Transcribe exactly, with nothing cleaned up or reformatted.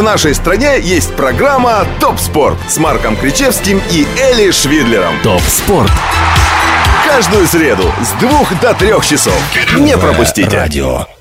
в нашей стране есть программа «Топ Спорт» с Марком Кричевским и Эли Швидлером. Топ Спорт. Каждую среду с двух до трех часов. Не пропустите. Радио.